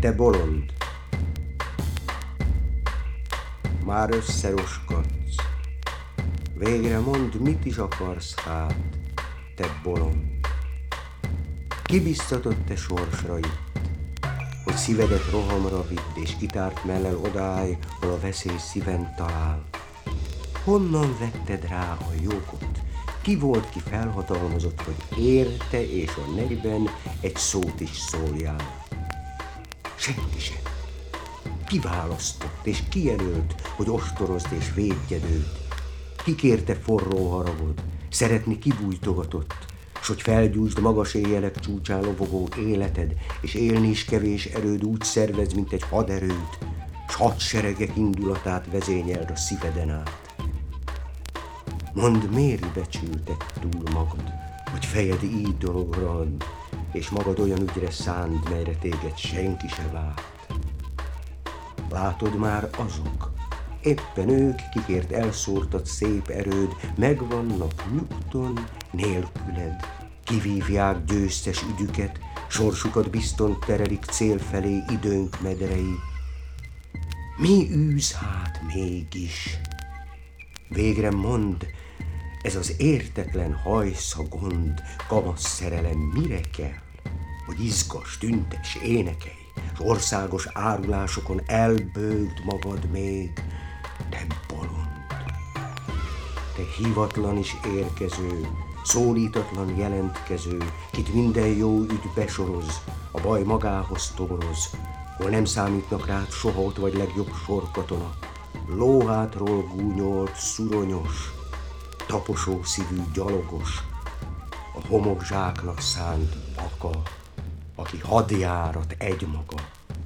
Te bolond, már összeroskadsz, végre mondd, mit is akarsz hát, te bolond. Ki biztatott te sorsra itt, hogy szívedet rohamra vidd, és kitárt mellel odállj, hol a veszély szíven talál? Honnan vetted rá a jogot? Ki volt, ki felhatalmazott, hogy érte és a nevében egy szót is szóljál? Senki sem. Ki választott és kijelölt, hogy ostorozd és védjed őt? Ki kérte forró haragod, szeretni kibújtogatott, s hogy felgyújtsd magas éjjelek csúcsán lovogó életed, és élni is kevés erőd úgy szervez, mint egy haderőt, s hadseregek indulatát vezényeld a szíveden át. Mondd, miért becsülted túl magad, hogy fejed így dologra ad, és magad olyan ügyre szánd, melyre téged senki se várt. Látod már azok, éppen ők, kikért elszórtad szép erőd, megvannak nyugton nélküled, kivívják győztes ügyüket, sorsukat bizton terelik cél felé időnk medrei. Mi űz hát mégis? Végre mondd, ez az értetlen hajsza gond, kamasz szerelem mire kell? Hogy izgass, tüntes, énekelj, s országos árulásokon elbőgd magad még, te bolond. Te hivatlan is érkező, szólítatlan jelentkező, kit minden jó ügy besoroz, a baj magához toboroz, hol nem számítnak rád soha ott vagy legjobb sorkatona, lóhátról gúnyolt, szuronyos, taposó szívű gyalogos, a homokzsáknak szánt baka, aki hadjárat egymaga.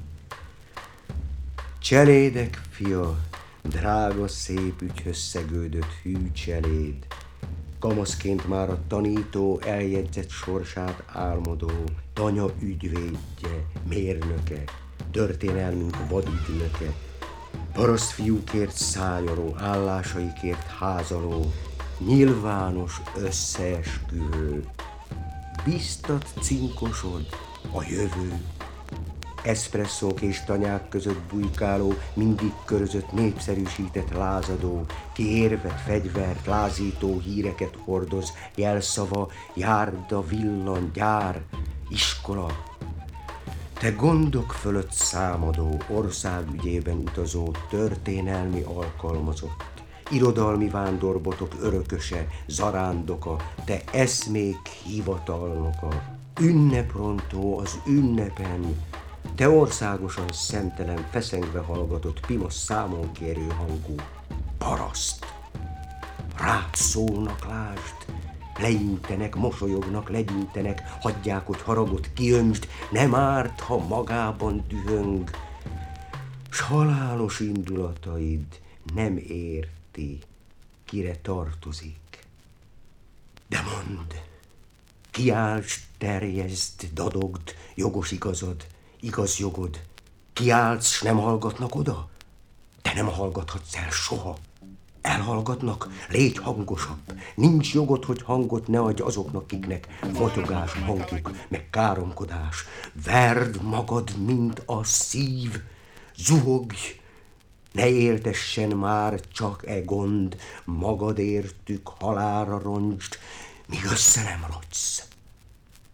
Cselédek fia, drága szép ügyhöz szegődött hű cseléd, kamaszként már a tanító eljegyzett sorsát álmodó, tanya ügyvédje, mérnöke, történelmünk vadügynöke, parasztfiúkért szájoló, állásaikért házaló, nyilvános összeesküvő, biztat cinkosod a jövő, eszpresszók és tanyák között bujkáló, mindig körözött népszerűsített lázadó, ki érvet, fegyvert, lázító híreket hordoz, jelszava, járda, villan, gyár, iskola. Te gondok fölött számadó, országügyében utazó, történelmi alkalmazott, irodalmi vándorbotok örököse, zarándoka, te eszmék hivatalnoka, ünneprontó az ünnepen, te országosan szemtelen, feszengve hallgatott, pimos számon kérő hangú paraszt. Rád szólnak, lásd, leintenek, mosolyognak, legyintenek, hagyják, hogy haragot kiömsd, nem árt, ha magában dühöng, s halálos indulataid nem érti, kire tartozik. De mondd, kiálts, terjeszd, dadogd, jogos igazad, igaz jogod, kiálts, s nem hallgatnak oda? Te nem hallgathatsz el soha. Elhallgatnak, légy hangosabb. Nincs jogod, hogy hangot ne adj azoknak, kiknek motyogás hangjuk, meg káromkodás. Verd magad, mint a szív, zuhogj, ne éltessen már csak e gond, magad értük halálra roncsd, míg össze nem rogysz.